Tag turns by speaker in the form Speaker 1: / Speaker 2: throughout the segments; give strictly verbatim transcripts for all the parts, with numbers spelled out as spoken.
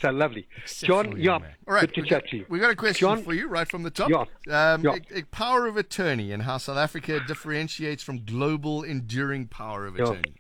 Speaker 1: So lovely.
Speaker 2: Exceptional
Speaker 1: John,
Speaker 2: young
Speaker 1: yeah,
Speaker 2: man. All right,
Speaker 1: good to
Speaker 2: we
Speaker 1: chat
Speaker 2: got,
Speaker 1: to you.
Speaker 2: we got a question
Speaker 1: John,
Speaker 2: for you right from the top.
Speaker 1: Yeah,
Speaker 2: Um,
Speaker 1: yeah.
Speaker 2: a- a power of attorney and how South Africa differentiates from global enduring power of
Speaker 1: Yeah.
Speaker 2: attorney.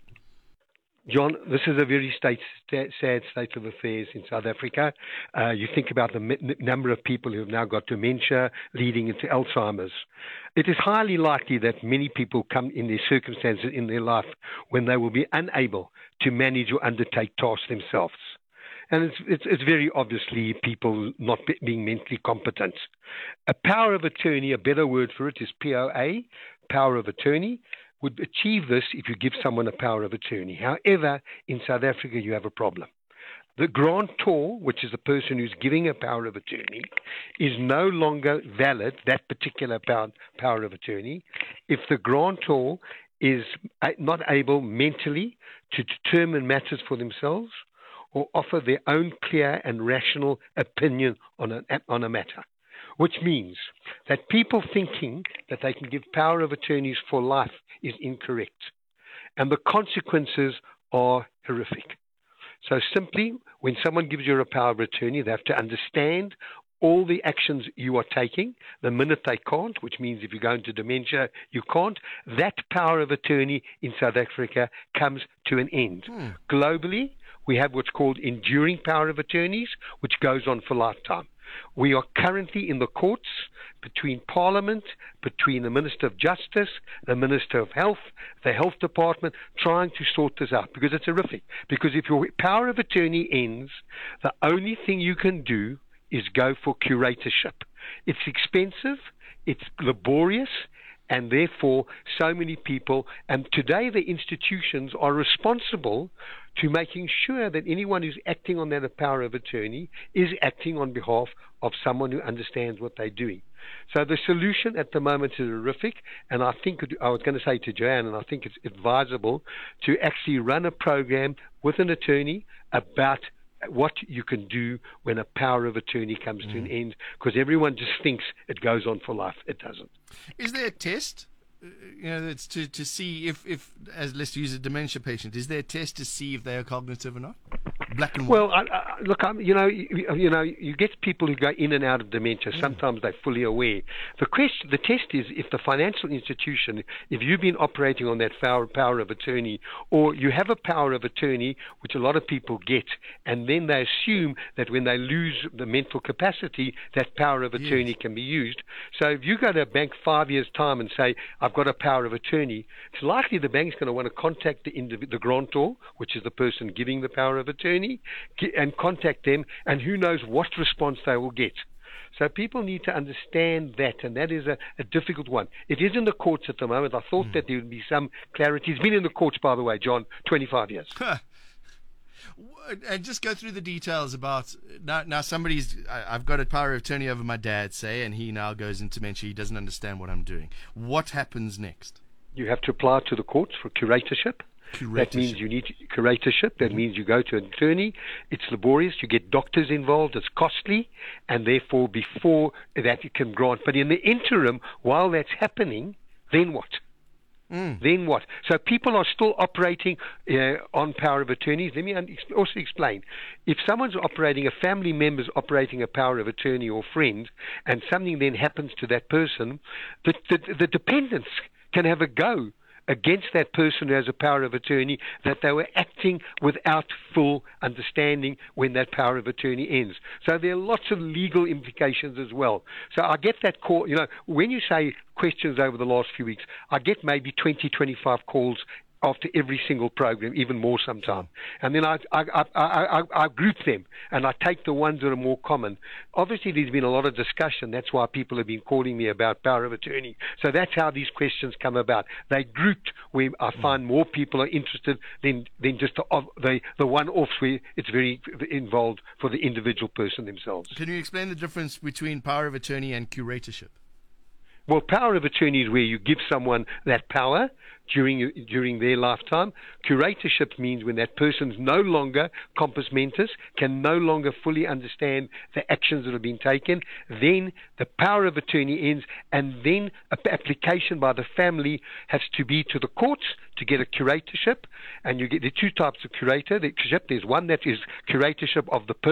Speaker 1: John, this is a very state, sta- sad state of affairs in South Africa. Uh, you think about the m- number of people who have now got dementia leading into Alzheimer's. It is highly likely that many people come in their circumstances in their life when they will be unable to manage or undertake tasks themselves. And it's, it's, it's very obviously people not be, being mentally competent. A power of attorney, a better word for it is P O A, power of attorney, would achieve this if you give someone a power of attorney. However, in South Africa, you have a problem. The grantor, which is the person who's giving a power of attorney, is no longer valid, that particular power, power of attorney, if the grantor is not able mentally to determine matters for themselves or offer their own clear and rational opinion on a, on a matter. Which means that people thinking that they can give power of attorneys for life is incorrect. And the consequences are horrific. So simply, when someone gives you a power of attorney, they have to understand all the actions you are taking. The minute they can't, which means if you go into dementia, you can't, that power of attorney in South Africa comes to an end. Hmm. Globally, we have what's called enduring power of attorneys, which goes on for lifetime. We are currently in the courts between Parliament, between the Minister of Justice, the Minister of Health, the Health Department, trying to sort this out because it's horrific. Because if your power of attorney ends, the only thing you can do is go for curatorship. It's expensive, it's laborious, and therefore so many people, and today the institutions are responsible to making sure that anyone who's acting on that power of attorney is acting on behalf of someone who understands what they're doing. So the solution at the moment is horrific, and I think, I was going to say to Joanne, and I think it's advisable to actually run a program with an attorney about what you can do when a power of attorney comes mm. to an end, because everyone just thinks it goes on for life. It doesn't.
Speaker 2: Is there a test? You know, it's to, to see if, if, as let's use a dementia patient, is there a test to see if they are cognitive or not? Black and white.
Speaker 1: Well, I, I, look, I'm, you know, you, you know, you get people who go in and out of dementia. Sometimes they're fully aware. The question, the test is if the financial institution, if you've been operating on that power, power of attorney, or you have a power of attorney, which a lot of people get, and then they assume that when they lose the mental capacity, that power of attorney yes. can be used. So if you go to a bank five years' time and say, I've got a power of attorney, it's likely the bank's going to want to contact the, indiv- the grantor, which is the person giving the power of attorney, and contact them, and who knows what response they will get. So people need to understand that, and that is a, a difficult one. It is in the courts at the moment. I thought mm. that there would be some clarity. It's been in the courts, by the way, John, twenty-five years.
Speaker 2: And just go through the details about, now, now somebody's, I, I've got a power of attorney over my dad, say, and he now goes into dementia. He doesn't understand what I'm doing. What happens next?
Speaker 1: You have to apply to the courts for curatorship. That means you need curatorship. That mm-hmm. means you go to an attorney. It's laborious. You get doctors involved. It's costly. And therefore, before that, you can grant. But in the interim, while that's happening, then what? Mm. Then what? So people are still operating uh, on power of attorneys. Let me un- also explain. If someone's operating, a family member's operating a power of attorney or friend, and something then happens to that person, the, the, the dependents can have a go against that person who has a power of attorney that they were acting without full understanding when that power of attorney ends. So there are lots of legal implications as well. So I get that call, you know, when you say questions over the last few weeks, I get maybe twenty, twenty-five calls after every single program, even more sometimes. And then I, I, I, I, I group them, and I take the ones that are more common. Obviously, there's been a lot of discussion. That's why people have been calling me about power of attorney. So that's how these questions come about. They grouped where I find more people are interested than, than just the, the, the one-offs where it's very involved for the individual person themselves.
Speaker 2: Can you explain the difference between power of attorney and curatorship?
Speaker 1: Well, power of attorney is where you give someone that power during during their lifetime. Curatorship means when that person's no longer compos mentis, can no longer fully understand the actions that have been taken, then the power of attorney ends, and then an application by the family has to be to the courts to get a curatorship. And you get the two types of curator. There's one that is curatorship of the person